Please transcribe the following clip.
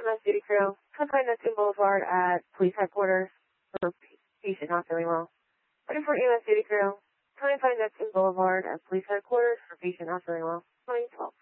EMS duty crew. Come find Neptune Boulevard at police headquarters for patient not feeling well. 24 EMS duty crew. Come find Neptune Boulevard at police headquarters for patient not feeling well. 2012.